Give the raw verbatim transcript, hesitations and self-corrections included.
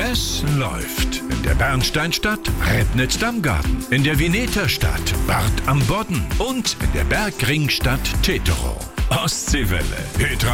Es läuft in der Bernsteinstadt Rednitz-Damgarten, in der Veneterstadt Bad am Bodden und in der Bergringstadt Teterow. Ostseewelle. Petra